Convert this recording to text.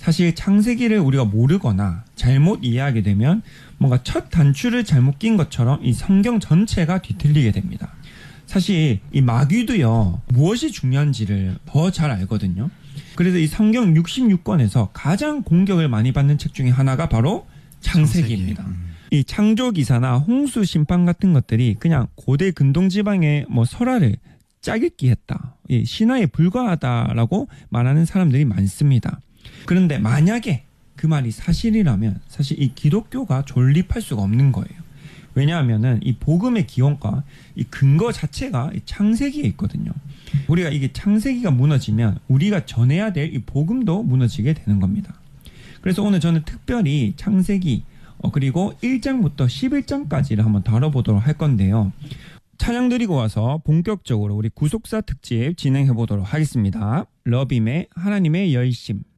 사실 창세기를 우리가 모르거나 잘못 이해하게 되면 뭔가 첫 단추를 잘못 낀 것처럼 이 성경 전체가 뒤틀리게 됩니다. 사실 이 마귀도요, 무엇이 중요한지를 더 잘 알거든요. 그래서 이 성경 66권에서 가장 공격을 많이 받는 책 중에 하나가 바로 창세기입니다. 이 창조기사나 홍수 심판 같은 것들이 그냥 고대 근동지방의 설화를 짜깁기 했다, 신화에 불과하다라고 말하는 사람들이 많습니다. 그런데 만약에 그 말이 사실이라면 사실 이 기독교가 존립할 수가 없는 거예요. 왜냐하면은 이 복음의 기원과 이 근거 자체가 이 창세기에 있거든요. 우리가 이게 창세기가 무너지면 우리가 전해야 될 이 복음도 무너지게 되는 겁니다. 그래서 오늘 저는 특별히 창세기 그리고 1장부터 11장까지를 한번 다뤄보도록 할 건데요. 찬양 드리고 와서 본격적으로 우리 구속사 특집 진행해 보도록 하겠습니다. 러빔의 하나님의 열심.